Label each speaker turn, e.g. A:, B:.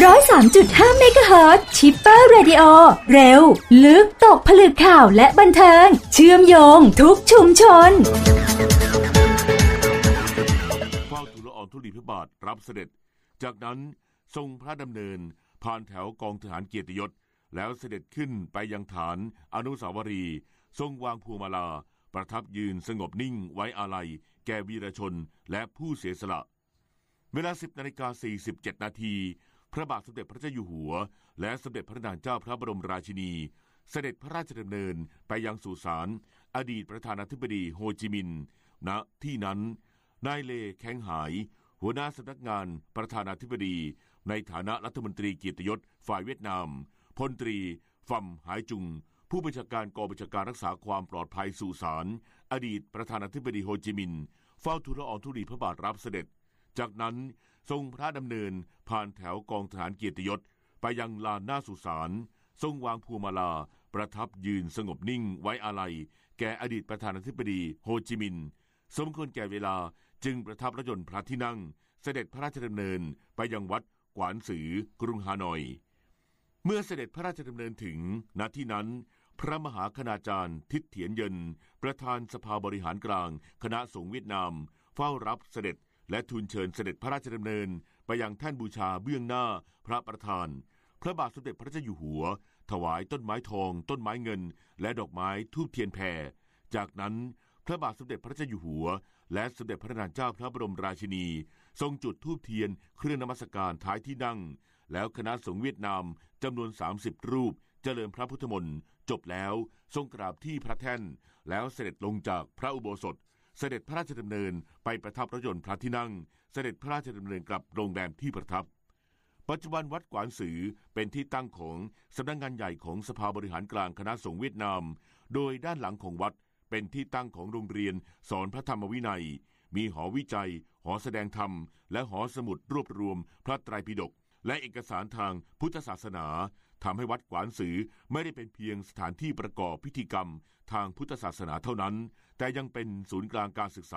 A: 103.5 เมกะเฮิรตซ์ ชิปเปอร์เรดิโอเร็วลึกตกผลึกข่าวและบันเทิงเชื่อมโยงทุกชุมชน
B: เฝ้าทูลละอองธุลีพระบาทรับเสด็จจากนั้นทรงพระดำเนินผ่านแถวกองทหารเกียรติยศแล้วเสด็จขึ้นไปยังฐานอนุสาวรีย์ทรงวางพวงมาลาประทับยืนสงบนิ่งไว้อาลัยแก่วีรชนและผู้เสียสละเวลา 10:47 นาทีพระบาทสมเด็จพระเจ้าอยู่หัวและสมเด็จพระนางเจ้าพระบรมราชินีเสด็จพระราชดำเนินไปยังสุสานอดีตประธานาธิบดีโฮจิมินห์ณที่นั้นนายเลแข้งหายหัวหน้าสำนักงานประธานาธิบดีในฐานะรัฐมนตรีเกียรติยศฝ่ายเวียดนามพลตรีฟัมหายจุงผู้บัญชาการกองบัญชาการรักษาความปลอดภัยสุสานอดีตประธานาธิบดีโฮจิมินห์เฝ้าทูลละอองธุลีพระบาทรับเสด็จจากนั้นทรงพระดำเนินผ่านแถวกองทหารเกียรติยศไปยังลานหน้าสุสานทรงวางพวงมาลาประทับยืนสงบนิ่งไว้อาลัยแก่อดีตประธานาธิบดีโฮจิมินห์สมควรแก่เวลาจึงประทับรถยนต์พระที่นั่งเสด็จพระราชดำเนินไปยังวัดกวานสือกรุงฮานอยเมื่อเสด็จพระราชดำเนินถึงณที่นั้นพระมหาคณาจารย์ทิศเถียนเยินประธานสภาบริหารกลางคณะสงฆ์เวียดนามเฝ้ารับเสด็จและทูลเชิญเสด็จพระราชดำเนินไปยังแท่นบูชาเบื้องหน้าพระประธานพระบาทสมเด็จพระเจ้าอยู่หัวถวายต้นไม้ทองต้นไม้เงินและดอกไม้ธูปเทียนแผ่จากนั้นพระบาทสมเด็จพระเจ้าอยู่หัวและสมเด็จพระนางเจ้าพระบรมราชินีทรงจุดธูปเทียนเครื่องนมัสการท้ายที่นั่งแล้วคณะสงฆ์เวียดนามจำนวน30รูปเจริญพระพุทธมนต์จบแล้วทรงกราบที่พระแท่นแล้วเสด็จลงจากพระอุโบสถเสด็จพระราชดำเนินไปประทับรถยนต์พระที่นั่งเสด็จพระราชดำเนินกลับโรงแรมที่ประทับปัจจุบันวัดกวานสือเป็นที่ตั้งของสำนักงานใหญ่ของสภาบริหารกลางคณะสงฆ์เวียดนามโดยด้านหลังของวัดเป็นที่ตั้งของโรงเรียนสอนพระธรรมวินัยมีหอวิจัยหอแสดงธรรมและหอสมุดรวบรวมพระไตรปิฎกและเอกสารทางพุทธศาสนาทำให้วัดกวานสือไม่ได้เป็นเพียงสถานที่ประกอบพิธีกรรมทางพุทธศาสนาเท่านั้นแต่ยังเป็นศูนย์กลางการศึกษา